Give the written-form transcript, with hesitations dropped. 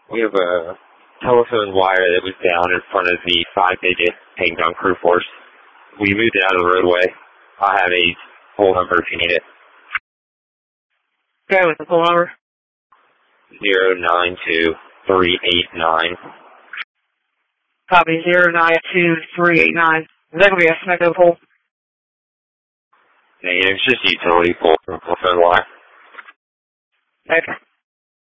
We have a telephone wire that was down in front of the 5-digit Hangdong crew force. We moved it out of the roadway. I have a full number if you need it. Okay, with the full number? 092389. Copy, 092389. Is that going to be a Smecco pole? Negative, it's just utility pole from telephone wire. Okay.